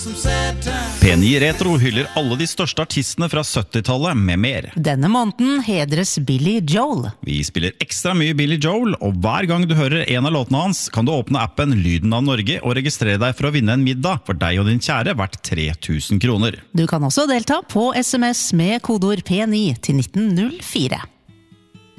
P9 Retro hyller alle de største artistene fra 70-tallet med mer. Denne måneden hedres Billy Joel. Vi spiller ekstra mye Billy Joel, og hver gang du hører en av låtene hans, kan du åpne appen Lyden av Norge og registrere deg for å vinne en middag for deg og din kjære verdt 3000 kroner. Du kan også delta på SMS med kodeord P9 til 1904.